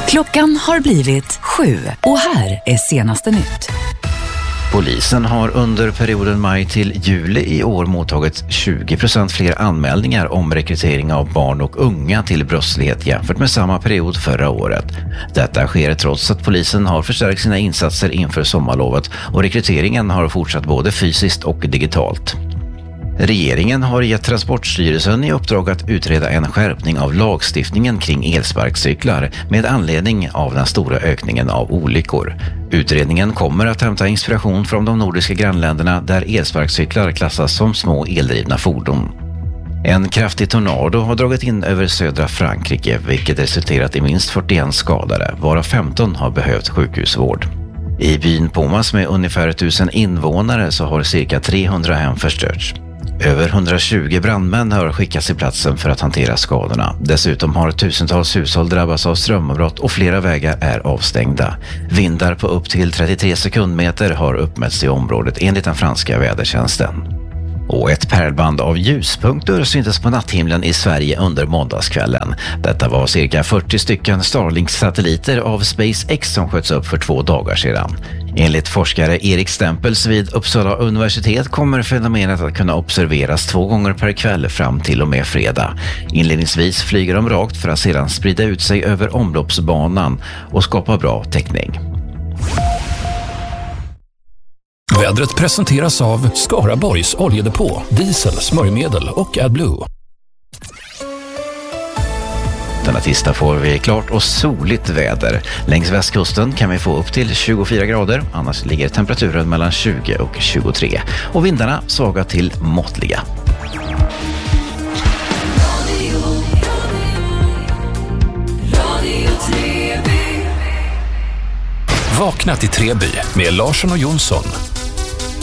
Klockan har blivit 7 och här är senaste nytt. Polisen har under perioden maj till juli i år mottagit 20% fler anmälningar om rekrytering av barn och unga till brottslighet jämfört med samma period förra året. Detta sker trots att polisen har förstärkt sina insatser inför sommarlovet och rekryteringen har fortsatt både fysiskt och digitalt. Regeringen har gett Transportstyrelsen i uppdrag att utreda en skärpning av lagstiftningen kring elsparkcyklar med anledning av den stora ökningen av olyckor. Utredningen kommer att hämta inspiration från de nordiska grannländerna där elsparkcyklar klassas som små eldrivna fordon. En kraftig tornado har dragit in över södra Frankrike, vilket resulterat i minst 41 skadade, varav 15 har behövt sjukhusvård. I byn Pomas med ungefär 1000 invånare så har cirka 300 hem förstörts. Över 120 brandmän har skickats till platsen för att hantera skadorna. Dessutom har tusentals hushåll drabbats av strömavbrott och flera vägar är avstängda. Vindar på upp till 33 sekundmeter har uppmätts i området enligt den franska vädertjänsten. Och ett pärlband av ljuspunkter syntes på natthimlen i Sverige under måndagskvällen. Detta var cirka 40 stycken Starlink-satelliter av SpaceX som sköts upp för 2 dagar sedan. Enligt forskare Erik Stempels vid Uppsala universitet kommer fenomenet att kunna observeras 2 gånger per kväll fram till och med fredag. Inledningsvis flyger de rakt för att sedan sprida ut sig över omloppsbanan och skapa bra täckning. Vädret presenteras av Skaraborgs oljedepå, diesel, smörjmedel och AdBlue. Denna tisdag får vi klart och soligt väder. Längs västkusten kan vi få upp till 24 grader, annars ligger temperaturen mellan 20 och 23. Och vindarna svaga till måttliga. Vakna till Treby med Larsson och Jonsson.